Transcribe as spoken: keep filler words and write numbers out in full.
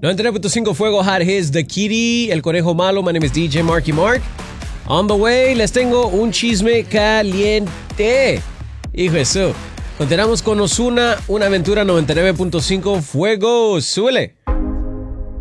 noventa y nueve punto cinco Fuego Hot Hits, The Kitty, El Conejo Malo. My name is D J Marky Mark. On the way, les tengo un chisme caliente. Hijo de eso. Continuamos con Ozuna, una aventura noventa y nueve punto cinco Fuego. Súbele.